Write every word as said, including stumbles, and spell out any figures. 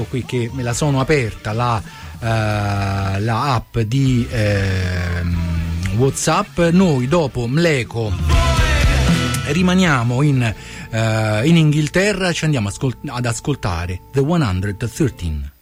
qui che me la sono aperta la, uh, la app di uh, WhatsApp. Noi dopo Mleko rimaniamo in, uh, in Inghilterra, ci andiamo ascol- ad ascoltare The centotredici.